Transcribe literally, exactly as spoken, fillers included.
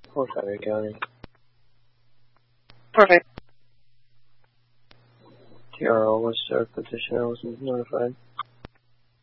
Poor Federer County. Perfect. T R O was our petitioner wasn't notified.